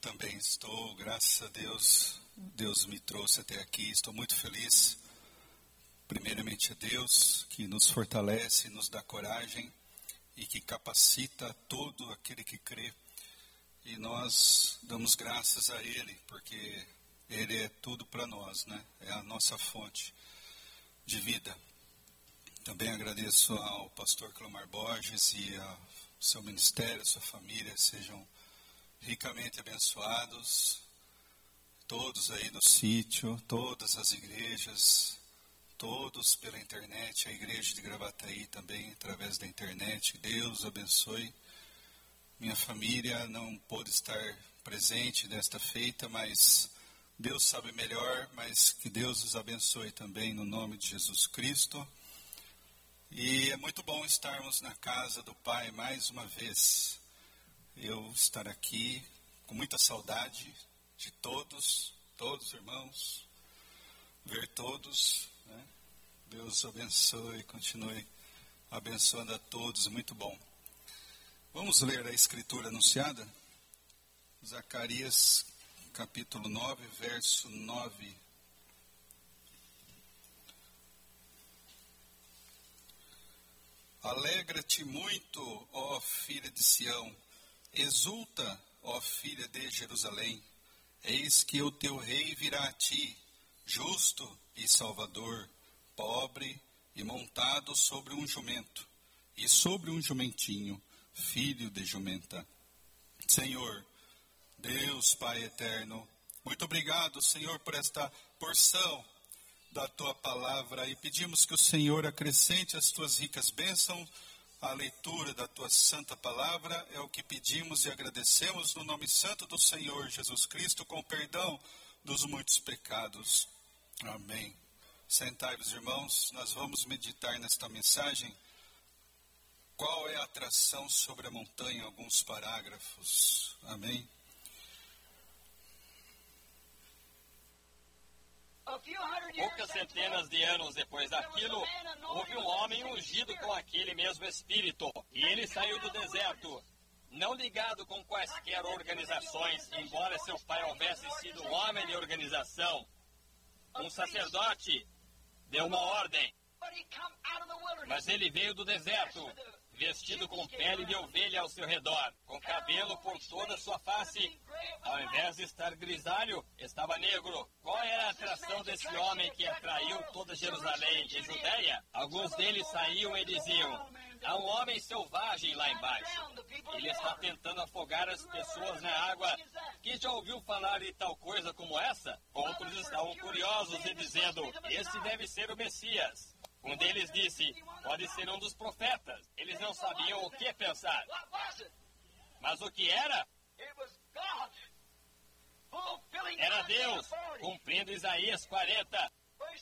também estou, graças a Deus, Deus me trouxe até aqui, estou muito feliz. Primeiramente a Deus, que nos fortalece, nos dá coragem e que capacita todo aquele que crê. E nós damos graças a Ele, porque Ele é tudo para nós, né? É a nossa fonte de vida. Também agradeço ao pastor Clomar Borges e ao seu ministério, a sua família, sejam ricamente abençoados, todos aí no sítio, todas as igrejas, todos pela internet, a igreja de Gravataí também, através da internet. Deus abençoe. Minha família não pôde estar presente nesta feita, mas Deus sabe melhor, mas que Deus os abençoe também no nome de Jesus Cristo. E é muito bom estarmos na casa do Pai mais uma vez. Eu estar aqui com muita saudade de todos irmãos, ver todos, né? Deus abençoe, continue abençoando a todos, muito bom. Vamos ler a escritura anunciada? Zacarias capítulo 9, verso 9. Alegra-te muito, ó filha de Sião, exulta, ó filha de Jerusalém, eis que o teu rei virá a ti, justo e salvador, pobre e montado sobre um jumento, e sobre um jumentinho, filho de jumenta. Senhor, Deus Pai eterno, muito obrigado, Senhor, por esta porção da tua palavra, e pedimos que o Senhor acrescente as tuas ricas bênçãos à leitura da tua santa palavra. É o que pedimos e agradecemos no nome santo do Senhor Jesus Cristo, com perdão dos muitos pecados. Amém. Sentai-vos, irmãos, nós vamos meditar nesta mensagem. Qual é a atração sobre a montanha? Alguns parágrafos. Amém. Poucas centenas de anos depois daquilo, houve um homem ungido com aquele mesmo Espírito, e ele saiu do deserto, não ligado com quaisquer organizações, embora seu pai houvesse sido um homem de organização. Um sacerdote deu uma ordem, mas ele veio do deserto, vestido com pele de ovelha ao seu redor, com cabelo por toda a sua face. Ao invés de estar grisalho, estava negro. Qual era a atração desse homem que atraiu toda Jerusalém e Judeia? Alguns deles saíam e diziam: há um homem selvagem lá embaixo. Ele está tentando afogar as pessoas na água. Quem já ouviu falar de tal coisa como essa? Outros estavam curiosos e dizendo: esse deve ser o Messias. Um deles disse: pode ser um dos profetas. Eles não sabiam o que pensar. Mas o que era? Era Deus, cumprindo Isaías 40,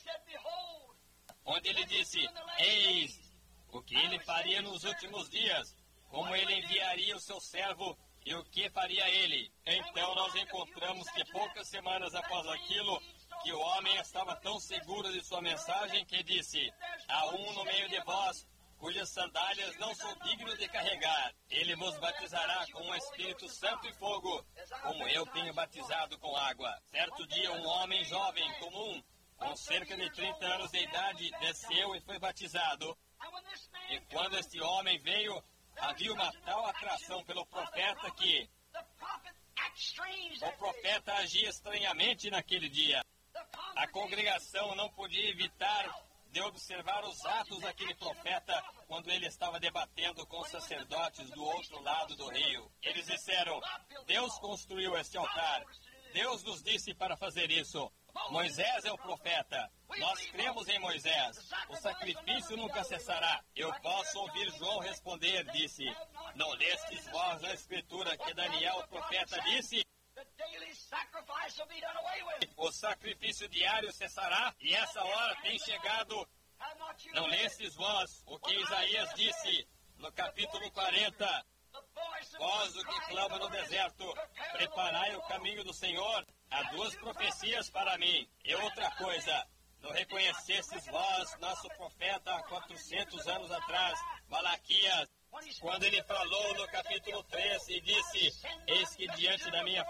onde ele disse: eis o que ele faria nos últimos dias, como ele enviaria o seu servo e o que faria ele. Então nós encontramos que poucas semanas após aquilo, que o homem estava tão seguro de sua mensagem que disse: há um no meio de vós cujas sandálias não sou digno de carregar. Ele vos batizará com o Espírito Santo e fogo, como eu tenho batizado com água. Certo dia, um homem jovem, comum, com cerca de 30 anos de idade, desceu e foi batizado. E quando este homem veio, havia uma tal atração pelo profeta que o profeta agia estranhamente naquele dia. A congregação não podia evitar de observar os atos daquele profeta quando ele estava debatendo com os sacerdotes do outro lado do rio. Eles disseram: Deus construiu este altar. Deus nos disse para fazer isso. Moisés é o profeta. Nós cremos em Moisés. O sacrifício nunca cessará. Eu posso ouvir João responder, disse: não lestes vós na escritura que Daniel, o profeta, disse: o sacrifício diário cessará, e essa hora tem chegado. Não lestes vós o que Isaías disse no capítulo 40? Vós o que clama no deserto, preparai o caminho do Senhor. Há duas profecias para mim. E outra coisa, não reconhecestes vós nosso profeta há 400 anos atrás, Malaquias, quando ele falou no capítulo 3 e disse: eis que diante da minha